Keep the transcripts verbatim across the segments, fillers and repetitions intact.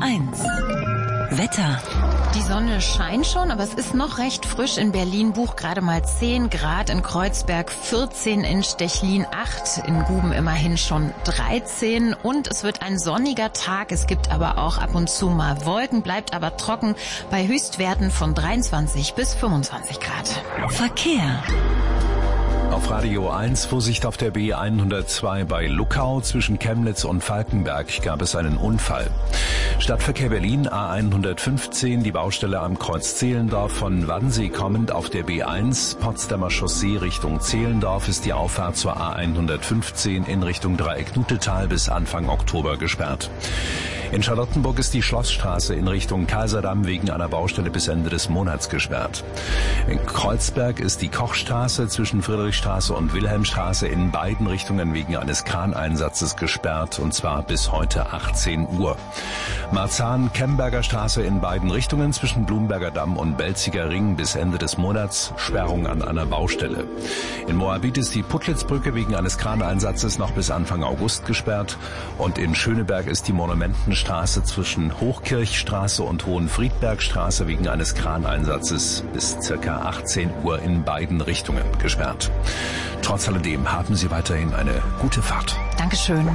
eins. Wetter. Die Sonne scheint schon, aber es ist noch recht frisch. In Berlin Buch gerade mal zehn Grad, in Kreuzberg vierzehn, in Stechlin acht, in Guben immerhin schon dreizehn. Und es wird ein sonniger Tag. Es gibt aber auch ab und zu mal Wolken, bleibt aber trocken bei Höchstwerten von dreiundzwanzig bis fünfundzwanzig Grad. Verkehr. Auf Radio eins, Vorsicht auf der B hundertzwei bei Luckau. Zwischen Chemnitz und Falkenberg gab es einen Unfall. Stadtverkehr Berlin, A hundertfünfzehn, die Baustelle am Kreuz Zehlendorf. Von Wannsee kommend auf der B eins, Potsdamer Chaussee Richtung Zehlendorf ist die Auffahrt zur A hundertfünfzehn in Richtung Dreieck-Nutetal bis Anfang Oktober gesperrt. In Charlottenburg ist die Schlossstraße in Richtung Kaiserdamm wegen einer Baustelle bis Ende des Monats gesperrt. In Kreuzberg ist die Kochstraße zwischen Friedrichstraße und Wilhelmstraße in beiden Richtungen wegen eines Kraneinsatzes gesperrt, und zwar bis heute achtzehn Uhr. Marzahn-Kemberger Straße in beiden Richtungen zwischen Blumberger Damm und Belziger Ring bis Ende des Monats, Sperrung an einer Baustelle. In Moabit ist die Puttlitzbrücke wegen eines Kraneinsatzes noch bis Anfang August gesperrt, und in Schöneberg ist die Monumentenstraße zwischen Hochkirchstraße und Hohenfriedbergstraße wegen eines Kraneinsatzes bis ca. achtzehn Uhr in beiden Richtungen gesperrt. Trotz alledem haben Sie weiterhin eine gute Fahrt. Dankeschön.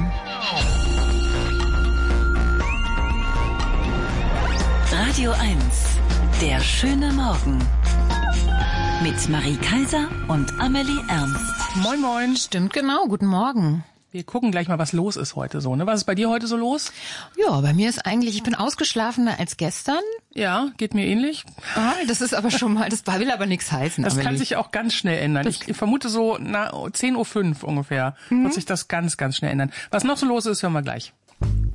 Radio eins, der schöne Morgen. Mit Marie Kaiser und Amelie Ernst. Moin, moin. Stimmt genau, guten Morgen. Wir gucken gleich mal, was los ist heute so, ne? Was ist bei dir heute so los? Ja, bei mir ist eigentlich, ich bin ausgeschlafener als gestern. Ja, geht mir ähnlich. Ah, das ist aber schon mal, das will aber nichts heißen. Das Amelie. kann sich auch ganz schnell ändern. Ich, ich vermute so na, zehn Uhr fünf ungefähr mhm. wird sich das ganz, ganz schnell ändern. Was noch so los ist, hören wir gleich.